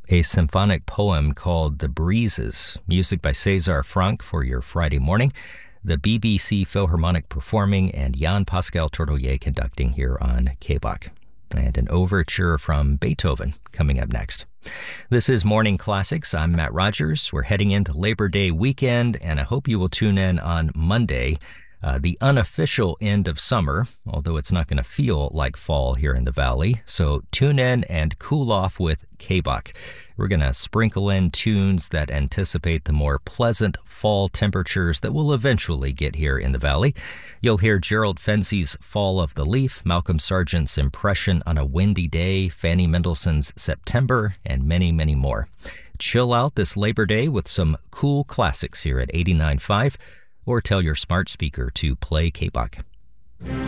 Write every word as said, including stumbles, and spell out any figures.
a symphonic poem called The Breezes, music by César Franck for your Friday morning, the B B C Philharmonic performing, and Jan-Pascal Tortolier conducting here on K B O C. And an overture from Beethoven coming up next. This is Morning Classics. I'm Matt Rogers. We're heading into Labor Day weekend, and I hope you will tune in on Monday, uh, the unofficial end of summer, although it's not going to feel like fall here in the Valley. So tune in and cool off with K B O C. We're going to sprinkle in tunes that anticipate the more pleasant fall temperatures that will eventually get here in the Valley. You'll hear Gerald Fenzi's Fall of the Leaf, Malcolm Sargent's Impression on a Windy Day, Fanny Mendelssohn's September, and many, many more. Chill out this Labor Day with some cool classics here at eighty-nine point five, or tell your smart speaker to play K B O C.